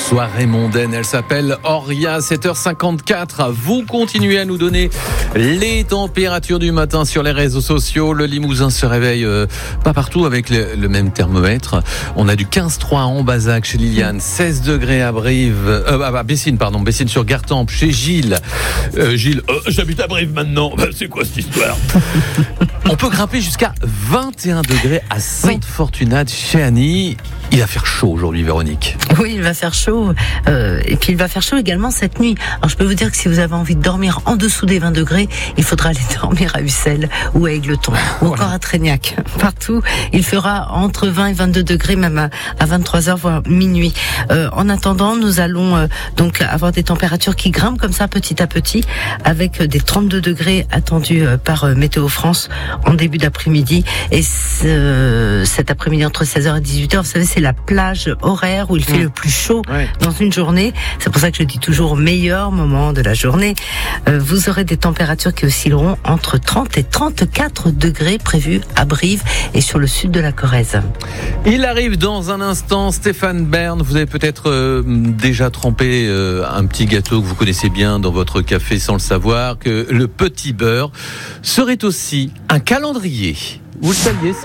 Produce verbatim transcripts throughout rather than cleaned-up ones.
soirée mondaine. Elle s'appelle Oria, sept heures cinquante-quatre. Vous continuez à nous donner les températures du matin sur les réseaux sociaux. Le Limousin se réveille euh, pas partout avec le, le même thermomètre. On a du quinze trois en Bazac chez Liliane, seize degrés à Brive, euh, à Bessines, pardon, Bessines sur Gartempe chez Gilles. Euh, Gilles, euh, j'habite à Brive maintenant. Bah, c'est quoi cette histoire? On peut grimper jusqu'à vingt et un degrés à Sainte-Fortunate chez Annie. Il va faire chaud aujourd'hui, Véronique. Oui, il va faire chaud. Euh, et puis il va faire chaud également cette nuit. Alors je peux vous dire que si vous avez envie de dormir en dessous des vingt degrés, il faudra aller dormir à Ussel ou à Égletons ou encore à Tréniac. Partout, il fera entre vingt et vingt-deux degrés, même à, à vingt-trois heures, voire minuit. Euh, en attendant, nous allons euh, donc avoir des températures qui grimpent comme ça petit à petit, avec des trente-deux degrés attendus euh, par euh, Météo France en début d'après-midi. Et ce, cet après-midi entre seize heures et dix-huit heures, vous savez, c'est la plage horaire où il fait mmh. le plus chaud ouais. dans une journée. C'est pour ça que je dis toujours au meilleur moment de la journée. Euh, vous aurez des températures qui oscilleront entre trente et trente-quatre degrés prévus à Brive et sur le sud de la Corrèze. Il arrive dans un instant, Stéphane Bern. Vous avez peut-être euh, déjà trempé euh, un petit gâteau que vous connaissez bien dans votre café sans le savoir, que le petit beurre serait aussi un calendrier. Vous le saviez ça ?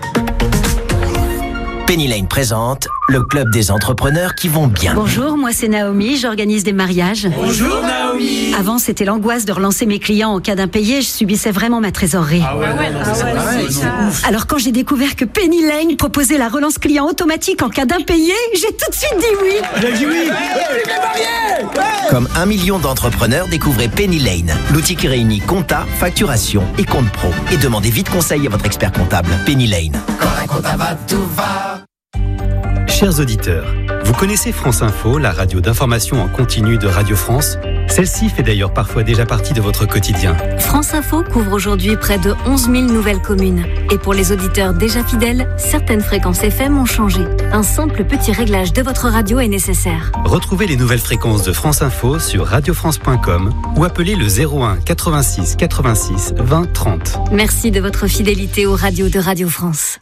Penny Lane présente le club des entrepreneurs qui vont bien. Bonjour, moi c'est Naomi, j'organise des mariages. Bonjour Naomi. Avant c'était l'angoisse de relancer mes clients en cas d'impayé, je subissais vraiment ma trésorerie. Ah ouais, ah ouais, non, ah c'est, ouais, pareil, c'est, c'est ouf. Alors quand j'ai découvert que Penny Lane proposait la relance client automatique en cas d'impayé, j'ai tout de suite dit oui. Elle a dit oui. Ouais, ouais. Comme un million d'entrepreneurs, découvrez Penny Lane, l'outil qui réunit compta, facturation et compte pro. Et demandez vite conseil à votre expert comptable. Penny Lane. Quand la compta va, tout va. Chers auditeurs, vous connaissez France Info, la radio d'information en continu de Radio France? Celle-ci fait d'ailleurs parfois déjà partie de votre quotidien. France Info couvre aujourd'hui près de onze mille nouvelles communes. Et pour les auditeurs déjà fidèles, certaines fréquences F M ont changé. Un simple petit réglage de votre radio est nécessaire. Retrouvez les nouvelles fréquences de France Info sur radio france point com ou appelez le zéro un quatre-vingt-six quatre-vingt-six vingt trente. Merci de votre fidélité aux radios de Radio France.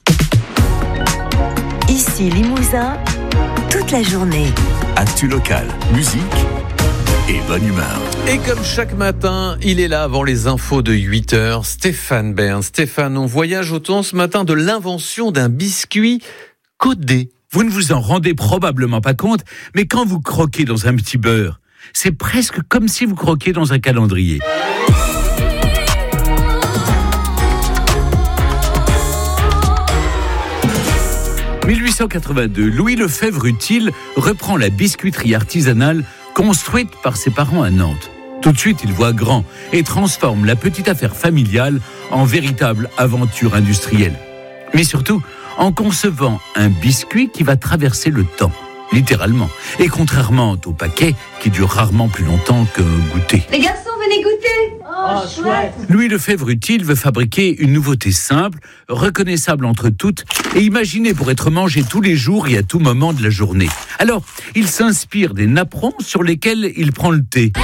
Ici Limousin, toute la journée. Actu local, musique et bonne humeur. Et comme chaque matin, il est là avant les infos de huit heures, Stéphane Bern. Stéphane, on voyage autant ce matin de l'invention d'un biscuit codé. Vous ne vous en rendez probablement pas compte, mais quand vous croquez dans un petit beurre, c'est presque comme si vous croquiez dans un calendrier. dix-huit cent quatre-vingt-deux, Louis Lefebvre-Utile reprend la biscuiterie artisanale construite par ses parents à Nantes. Tout de suite, il voit grand et transforme la petite affaire familiale en véritable aventure industrielle. Mais surtout, en concevant un biscuit qui va traverser le temps, littéralement. Et contrairement au paquet, qui dure rarement plus longtemps qu'un goûter. Les garçons, venez goûter. Oh, chouette. Louis Lefebvre-Utile veut fabriquer une nouveauté simple, reconnaissable entre toutes et imaginée pour être mangée tous les jours et à tout moment de la journée. Alors, il s'inspire des napperons sur lesquels il prend le thé.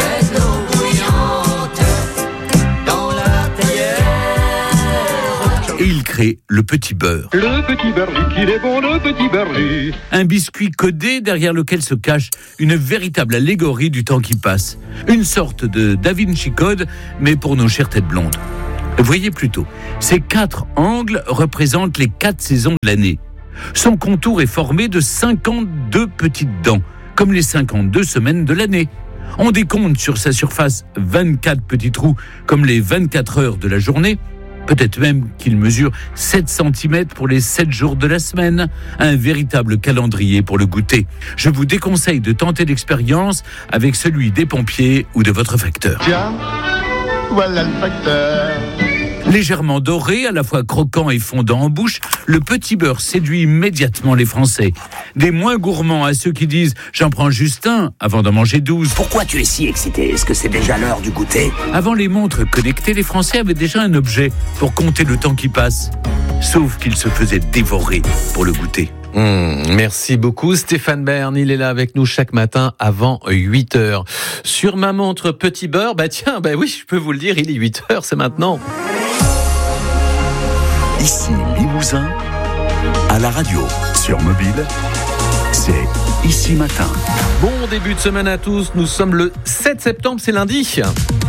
Et il crée le petit beurre. Le petit beurre, qu'il est bon, le petit beurre. Un biscuit codé derrière lequel se cache une véritable allégorie du temps qui passe. Une sorte de Da Vinci Code, mais pour nos chères têtes blondes. Voyez plutôt, ces quatre angles représentent les quatre saisons de l'année. Son contour est formé de cinquante-deux petites dents, comme les cinquante-deux semaines de l'année. On décompte sur sa surface vingt-quatre petits trous, comme les vingt-quatre heures de la journée. Peut-être même qu'il mesure sept centimètres pour les sept jours de la semaine. Un véritable calendrier pour le goûter. Je vous déconseille de tenter l'expérience avec celui des pompiers ou de votre facteur. Tiens, voilà le facteur. Légèrement doré, à la fois croquant et fondant en bouche, le petit beurre séduit immédiatement les Français. Des moins gourmands à ceux qui disent « j'en prends juste un » avant d'en manger douze. Pourquoi tu es si excité? Est-ce que c'est déjà l'heure du goûter? Avant les montres connectées, les Français avaient déjà un objet pour compter le temps qui passe. Sauf qu'ils se faisaient dévorer pour le goûter. Mmh, merci beaucoup Stéphane Bern, il est là avec nous chaque matin avant huit heures. Sur ma montre petit beurre, bah tiens, bah oui, je peux vous le dire, il est huit heures, c'est maintenant. Ici Limousin, à la radio, sur mobile, c'est Ici Matin. Bon début de semaine à tous, nous sommes le sept septembre, c'est lundi.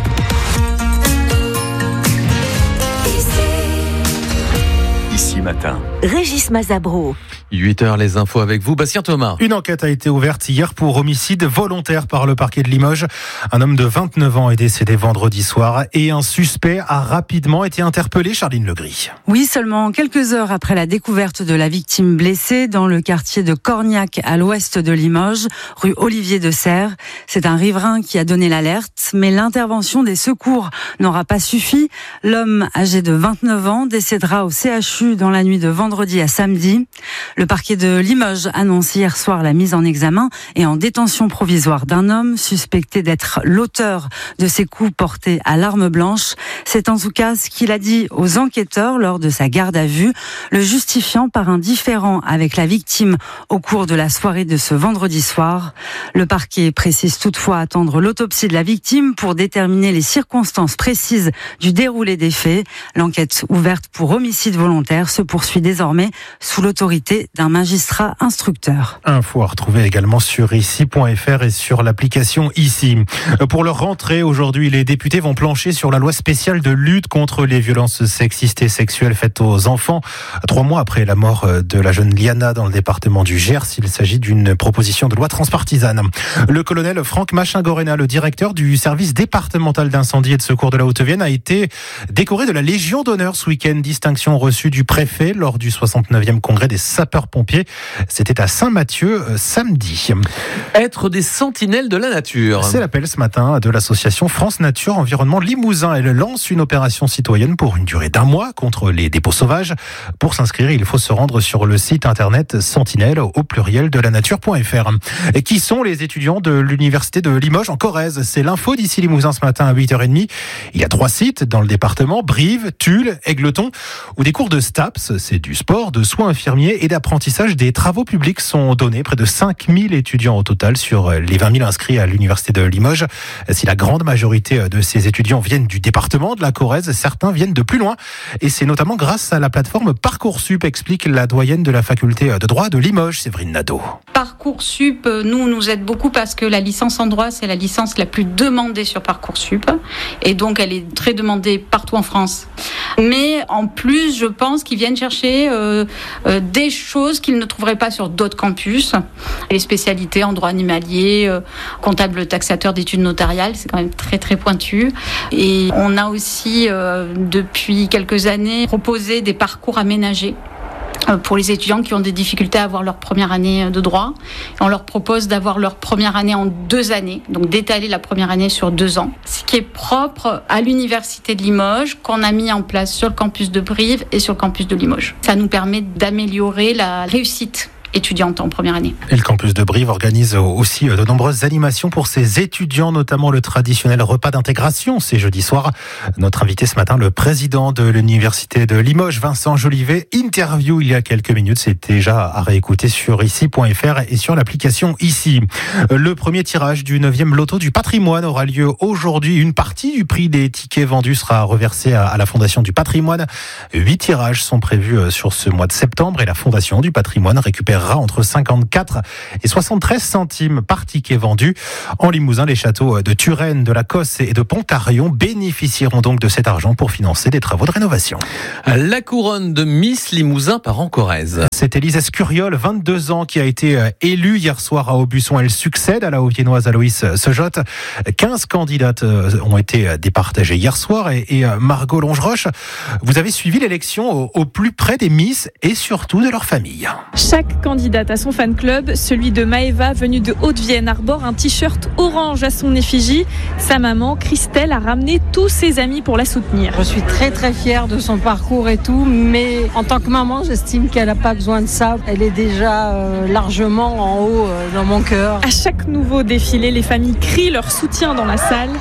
Ici Matin. Régis Mazabro. huit heures, les infos avec vous, Bastien Thomas. Une enquête a été ouverte hier pour homicide volontaire par le parquet de Limoges. Un homme de vingt-neuf ans est décédé vendredi soir et un suspect a rapidement été interpellé, Charline Legris. Oui, seulement quelques heures après la découverte de la victime blessée dans le quartier de Corniac à l'ouest de Limoges, rue Olivier de Serres. C'est un riverain qui a donné l'alerte, mais l'intervention des secours n'aura pas suffi. L'homme âgé de vingt-neuf ans décédera au C H U dans la nuit de vendredi à samedi. Le parquet de Limoges annonce hier soir la mise en examen et en détention provisoire d'un homme suspecté d'être l'auteur de ces coups portés à l'arme blanche. C'est en tout cas ce qu'il a dit aux enquêteurs lors de sa garde à vue, le justifiant par un différend avec la victime au cours de la soirée de ce vendredi soir. Le parquet précise toutefois attendre l'autopsie de la victime pour déterminer les circonstances précises du déroulé des faits. L'enquête ouverte pour homicide volontaire se poursuit désormais sous l'autorité d'un magistrat instructeur. Info à retrouver également sur ici point f r et sur l'application Ici. Pour leur rentrée, aujourd'hui, les députés vont plancher sur la loi spéciale de lutte contre les violences sexistes et sexuelles faites aux enfants. Trois mois après la mort de la jeune Liana dans le département du Gers, il s'agit d'une proposition de loi transpartisane. Le colonel Franck Machin-Gorena, le directeur du service départemental d'incendie et de secours de la Haute-Vienne, a été décoré de la Légion d'honneur ce week-end, distinction reçue du préfet lors du soixante-neuvième congrès des sapeurs-pompiers. C'était à Saint-Mathieu euh, samedi. Être des sentinelles de la nature. C'est l'appel ce matin de l'association France Nature Environnement Limousin. Elle lance une opération citoyenne pour une durée d'un mois contre les dépôts sauvages. Pour s'inscrire, il faut se rendre sur le site internet sentinelle au pluriel de la nature point f r. Et qui sont les étudiants de l'université de Limoges en Corrèze? C'est l'info d'ici Limousin ce matin à huit heures trente. Il y a trois sites dans le département, Brive, Tulle, Égletons, où des cours de STAPS, c'est du sport, de soins infirmiers et d'apprentissage des travaux publics sont donnés. Près de cinq mille étudiants au total sur les vingt mille inscrits à l'université de Limoges. Si la grande majorité de ces étudiants viennent du département de la Corrèze, certains viennent de plus loin. Et c'est notamment grâce à la plateforme Parcoursup, explique la doyenne de la faculté de droit de Limoges, Séverine Nadeau. Parcoursup, nous, nous aide beaucoup parce que la licence en droit, c'est la licence la plus demandée sur Parcoursup. Et donc, elle est très demandée partout en France. Mais en plus, je pense qu'ils viennent chercher euh, euh, des choses qu'ils ne trouveraient pas sur d'autres campus. Les spécialités en droit animalier, euh, comptable taxateur d'études notariales, c'est quand même très très pointu. Et on a aussi, euh, depuis quelques années, proposé des parcours aménagés pour les étudiants qui ont des difficultés à avoir leur première année de droit. On leur propose d'avoir leur première année en deux années, donc d'étaler la première année sur deux ans. Ce qui est propre à l'université de Limoges, qu'on a mis en place sur le campus de Brive et sur le campus de Limoges. Ça nous permet d'améliorer la réussite étudiante en première année. Et le campus de Brive organise aussi de nombreuses animations pour ses étudiants, notamment le traditionnel repas d'intégration, c'est jeudi soir. Notre invité ce matin, le président de l'université de Limoges, Vincent Jolivet, interview il y a quelques minutes, c'est déjà à réécouter sur ici point f r et sur l'application Ici. Le premier tirage du neuvième loto du patrimoine aura lieu aujourd'hui. Une partie du prix des tickets vendus sera reversée à la Fondation du patrimoine. Huit tirages sont prévus sur ce mois de septembre et la Fondation du patrimoine récupère entre cinquante-quatre et soixante-treize centimes par ticket vendu. En Limousin, les châteaux de Turenne, de la Cosse et de Pontarion bénéficieront donc de cet argent pour financer des travaux de rénovation. La couronne de Miss Limousin part en Corrèze. C'est Élise Escuriol, vingt-deux ans, qui a été élue hier soir à Aubusson. Elle succède à la Haut-Viennoise Aloïs Sejotte. quinze candidates ont été départagées hier soir et, et Margot Longeroche, vous avez suivi l'élection au, au plus près des Miss et surtout de leur famille. Chaque candidate à son fan club, celui de Maëva, venue de Haute-Vienne, arbore un t-shirt orange à son effigie. Sa maman, Christelle, a ramené tous ses amis pour la soutenir. Je suis très très fière de son parcours et tout, mais en tant que maman, j'estime qu'elle n'a pas besoin de ça. Elle est déjà euh, largement en haut euh, dans mon cœur. À chaque nouveau défilé, les familles crient leur soutien dans la salle.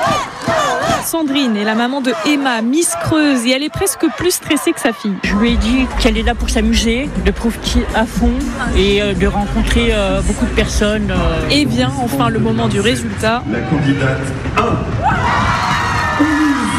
Sandrine est la maman de Emma, Miss Creuse, et elle est presque plus stressée que sa fille. Je lui ai dit qu'elle est là pour s'amuser, de profiter à fond et de rencontrer euh, beaucoup de personnes. Euh... Et vient enfin le moment du résultat. La candidate un.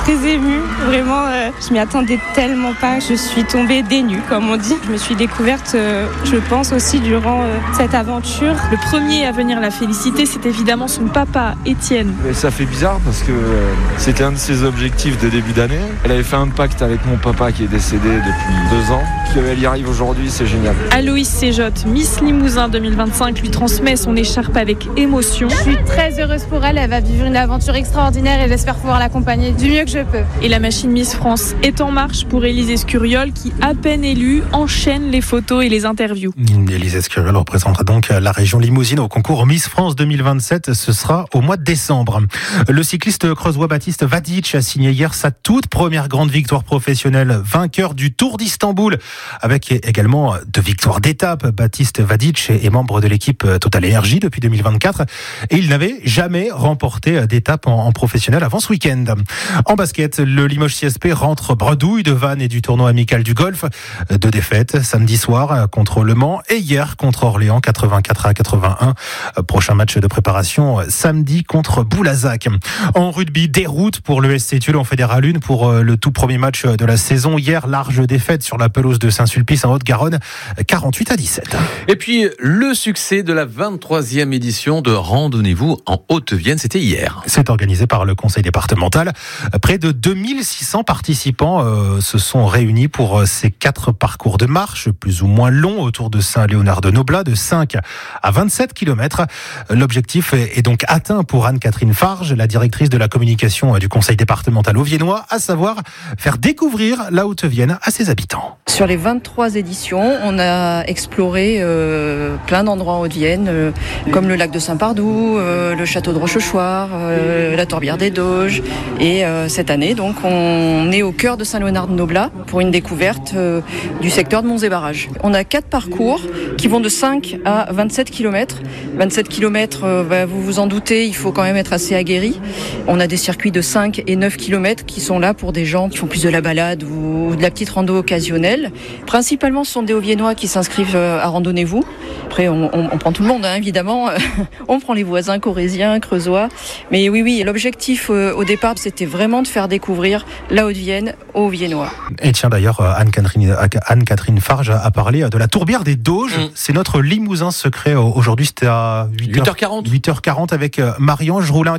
très émue, vraiment, euh, je m'y attendais tellement pas. Je suis tombée des nues, comme on dit. Je me suis découverte, euh, je pense aussi, durant euh, cette aventure. Le premier à venir la féliciter, c'est évidemment son papa, Étienne. Mais ça fait bizarre parce que euh, c'était un de ses objectifs de début d'année. Elle avait fait un pacte avec mon papa qui est décédé depuis deux ans. Qu'elle y arrive aujourd'hui, c'est génial. Aloïs Séjotte, Miss Limousin deux mille vingt-cinq, lui transmet son écharpe avec émotion. Je suis très heureuse pour elle, elle va vivre une aventure extraordinaire et j'espère pouvoir l'accompagner du mieux que je peux. Et la machine Miss France est en marche pour Élise Escuriol qui, à peine élue, enchaîne les photos et les interviews. Élise Escuriol représentera donc la région Limousine au concours Miss France deux mille vingt-sept. Ce sera au mois de décembre. Le cycliste creusois Baptiste Vadic a signé hier sa toute première grande victoire professionnelle, vainqueur du Tour d'Istanbul, avec également deux victoires d'étape. Baptiste Vadic est membre de l'équipe Total Energy depuis deux mille vingt-quatre et il n'avait jamais remporté d'étape en professionnel avant ce week-end. En basket, le Limoges C S P rentre bredouille de Vannes et du tournoi amical du golf. Deux défaites samedi soir contre Le Mans et hier contre Orléans, quatre-vingt-quatre à quatre-vingt-un. Prochain match de préparation samedi contre Boulazac. En rugby, déroute pour le S C Tulle en Fédéral un pour le tout premier match de la saison. Hier, large défaite sur la pelouse de Saint-Sulpice en Haute-Garonne, quarante-huit à dix-sept. Et puis, le succès de la vingt-troisième édition de Randonnez-vous en Haute-Vienne, c'était hier. C'est organisé par le conseil départemental. Près de deux mille six cents participants euh, se sont réunis pour euh, ces quatre parcours de marche, plus ou moins longs, autour de Saint-Léonard-de-Noblat, de cinq à vingt-sept kilomètres. L'objectif est, est donc atteint pour Anne-Catherine Farge, la directrice de la communication du conseil départemental auviennois, à savoir faire découvrir la Haute-Vienne à ses habitants. Sur les vingt-trois éditions, on a exploré euh, plein d'endroits en Haute-Vienne, euh, comme le lac de Saint-Pardoux, euh, le château de Rochechouart, euh, la Tourbière des Doges. Et euh, cette année, donc, on est au cœur de Saint-Léonard-de-Noblat pour une découverte euh, du secteur de Monts et Barrages. On a quatre parcours qui vont de cinq à vingt-sept kilomètres. vingt-sept kilomètres, euh, bah, vous vous en doutez, il faut quand même être assez aguerri. On a des circuits de cinq et neuf kilomètres qui sont là pour des gens qui font plus de la balade ou de la petite rando occasionnelle. Principalement, ce sont des Hauts-Viennois qui s'inscrivent à Randonnez-vous. Après, on, on, on prend tout le monde, hein, évidemment. On prend les voisins corréziens, creusois. Mais oui, oui, l'objectif euh, au départ, c'était vraiment de faire découvrir la Haute-Vienne aux Viennois. Et tiens, d'ailleurs, Anne-Catherine, Anne-Catherine Farge a parlé de la Tourbière des Doges. Mmh. C'est notre Limousin secret. Aujourd'hui, c'était à huit heures quarante. huit heures quarante avec Marie-Ange Roulinck.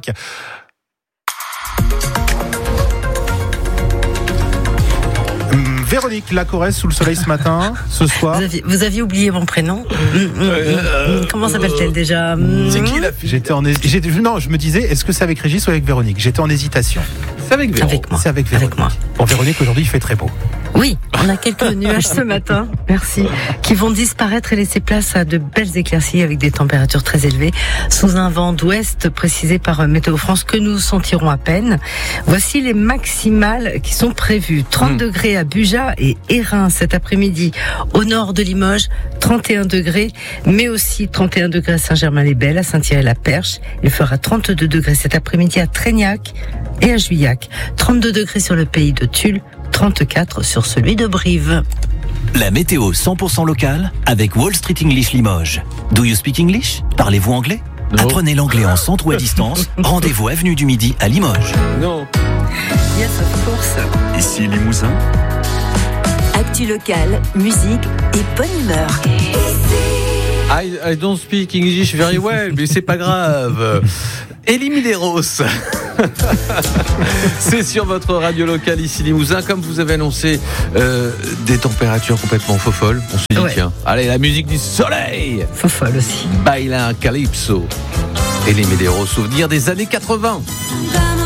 Véronique Lacoresse sous le soleil ce matin, ce soir. Vous aviez, vous aviez oublié mon prénom. euh, Comment s'appelle-t-elle déjà? C'est qui la fille? J'étais en j'étais, Non, je me disais, est-ce que c'est avec Régis ou avec Véronique? J'étais en hésitation. C'est avec Véronique. Avec moi. C'est avec Véronique. Avec moi. Pour Véronique, aujourd'hui, il fait très beau. Oui, on a quelques nuages ce matin, merci, qui vont disparaître et laisser place à de belles éclaircies avec des températures très élevées, sous un vent d'ouest précisé par Météo France que nous sentirons à peine. Voici les maximales qui sont prévues. trente mmh. degrés à Buja et Hérin cet après-midi. Au nord de Limoges, trente et un degrés, mais aussi trente et un degrés à Saint-Germain-les-Belles, à Saint-Thierry-la-Perche. Il fera trente-deux degrés cet après-midi à Trégnac et à Juillac. trente-deux degrés sur le pays de Tulle, trente-quatre sur celui de Brive. La météo cent pour cent locale avec Wall Street English Limoges. Do you speak English? Parlez-vous anglais? No. Apprenez l'anglais en centre ou à distance. Rendez-vous avenue du Midi à Limoges. Non. Yes, of course. Ici Limousin. Actu locale, musique et bonne humeur. I, I don't speak English very well, mais c'est pas grave. Elie Medeiros. C'est sur votre radio locale ici Limousin. Comme vous avez annoncé euh, des températures complètement fofolles, on se dit ouais. tiens, allez, la musique du soleil. Fofolle aussi. Baila Calypso. Elie Medeiros, souvenir des années quatre-vingts.